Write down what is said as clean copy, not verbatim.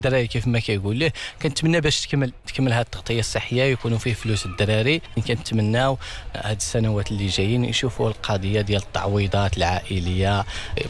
الدراري كيف ما كيقول له كنتمنى باش تكمل هذه التغطيه الصحيه يكونوا فيه فلوس الدراري. كنتمناو هاد السنوات اللي جايين يشوفوا القضيه ديال التعويضات العائليه